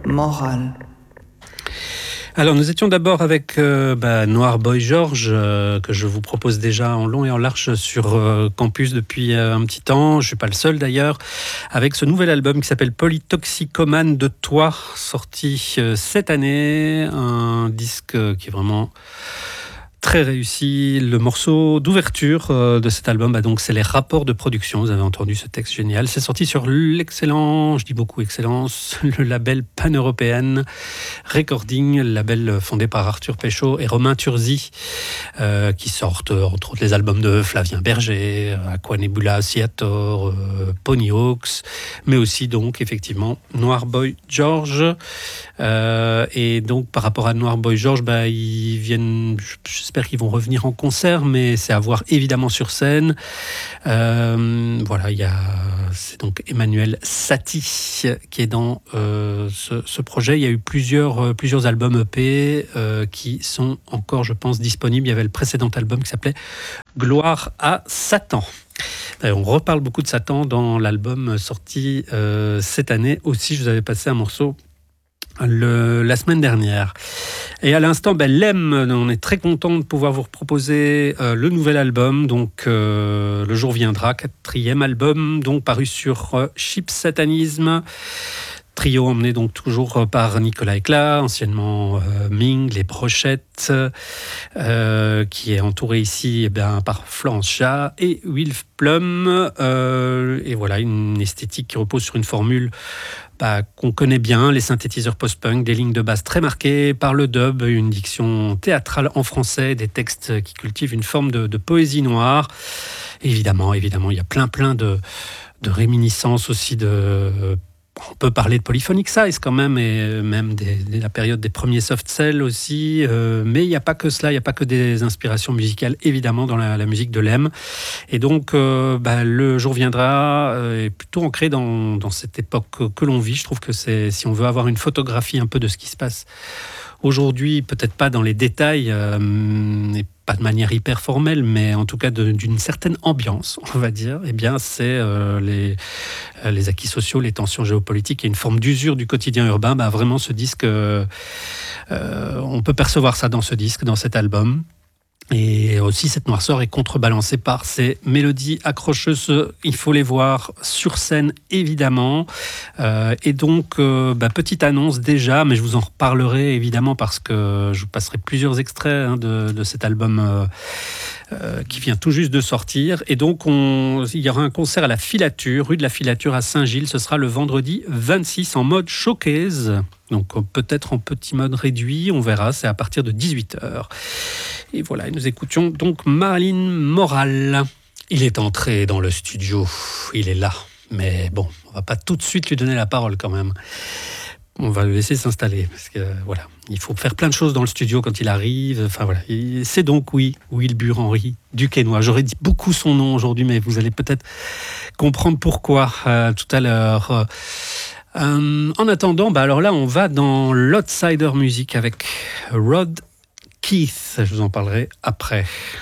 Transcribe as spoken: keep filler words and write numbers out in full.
Moral. Alors nous étions d'abord avec euh, bah, Noir Boy George, euh, que je vous propose déjà en long et en large sur euh, Campus depuis euh, un petit temps. Je ne suis pas le seul d'ailleurs, avec ce nouvel album qui s'appelle Polytoxicomane de toi, sorti euh, cette année. Un disque euh, qui est vraiment très réussi. Le morceau d'ouverture euh, de cet album, bah donc, c'est les rapports de production. Vous avez entendu ce texte génial. C'est sorti sur l'excellent, je dis beaucoup excellence, le label Pan-Européen Recording, le label fondé par Arthur Péchaud et Romain Turzi, euh, qui sortent entre autres les albums de Flavien Berger, Aquanebula, Theator, euh, Ponyhawks, mais aussi donc effectivement Noir Boy George. Euh, et donc par rapport à Noir Boy George, bah, ils viennent, j'espère qu'ils vont revenir en concert, mais c'est à voir évidemment sur scène. Euh, voilà, il y a, c'est donc Emmanuel Satie qui est dans euh, ce, ce projet. Il y a eu plusieurs, euh, plusieurs albums E P euh, qui sont encore, je pense, disponibles. Il y avait le précédent album qui s'appelait Gloire à Satan. D'ailleurs, on reparle beaucoup de Satan dans l'album sorti euh, cette année. Aussi, je vous avais passé un morceau Le, la semaine dernière. Et à l'instant, ben, Lem, on est très content de pouvoir vous proposer euh, le nouvel album, donc euh, Le jour viendra, quatrième album, donc paru sur euh, Chip Satanisme. Trio emmené donc toujours par Nicolas Éclat, anciennement euh, Ming, Les Brochettes, euh, qui est entouré ici eh bien, par Florence Chat et Wilf Plum. Euh, et voilà, une esthétique qui repose sur une formule bah, qu'on connaît bien, les synthétiseurs post-punk, des lignes de basse très marquées par le dub, une diction théâtrale en français, des textes qui cultivent une forme de, de poésie noire. Évidemment, évidemment, il y a plein plein de, de réminiscences aussi de... On peut parler de Polyphonic Size quand même, et même de la période des premiers soft cells aussi, euh, mais il n'y a pas que cela, il n'y a pas que des inspirations musicales, évidemment, dans la, la musique de Lem. Et donc, euh, bah, Le jour viendra euh, est plutôt ancré dans, dans cette époque que, que l'on vit. Je trouve que c'est, si on veut avoir une photographie un peu de ce qui se passe aujourd'hui, peut-être pas dans les détails, euh, et pas de manière hyper formelle, mais en tout cas de, d'une certaine ambiance, on va dire, eh bien, c'est euh, les, euh, les acquis sociaux, les tensions géopolitiques et une forme d'usure du quotidien urbain. Bah, vraiment, ce disque, euh, euh, on peut percevoir ça dans ce disque, dans cet album. Et aussi, cette noirceur est contrebalancée par ces mélodies accrocheuses. Il faut les voir sur scène, évidemment. Euh, et donc, euh, bah, petite annonce déjà, mais je vous en reparlerai évidemment parce que je vous passerai plusieurs extraits hein, de, de cet album euh, euh, qui vient tout juste de sortir. Et donc, on, il y aura un concert à la Filature, rue de la Filature à Saint-Gilles. Ce sera le vendredi vingt-six en mode showcase. Donc peut-être en petit mode réduit, on verra, c'est à partir de dix-huit heures. Et voilà, nous écoutions donc Marilyn Moral. Il est entré dans le studio, il est là. Mais bon, on va pas tout de suite lui donner la parole quand même. On va le laisser s'installer, parce que voilà, il faut faire plein de choses dans le studio quand il arrive. Enfin voilà, c'est donc oui, Wilbur-Henri Duquesnoy. J'aurais dit beaucoup son nom aujourd'hui, mais vous allez peut-être comprendre pourquoi euh, tout à l'heure. Euh, en attendant, bah alors là, on va dans l'Outsider Music avec Rod Keith. Je vous en parlerai après.